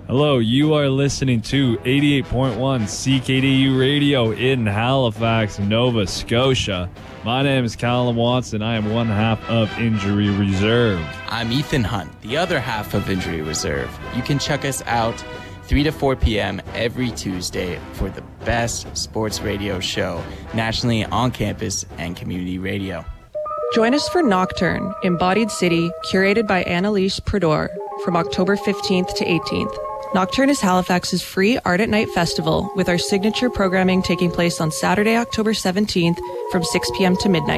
Hello, you are listening to 88.1 CKDU Radio in Halifax, Nova Scotia. My name is Callum Watson. I am one half of Injury Reserve. I'm Ethan Hunt, the other half of Injury Reserve. You can check us out 3 to 4 p.m. every Tuesday for the best sports radio show nationally on campus and community radio. Join us for Nocturne, Embodied City, curated by Annalise Perdor, from October 15th to 18th. Nocturne is Halifax's free Art at Night festival, with our signature programming taking place on Saturday, October 17th from 6 p.m. to midnight.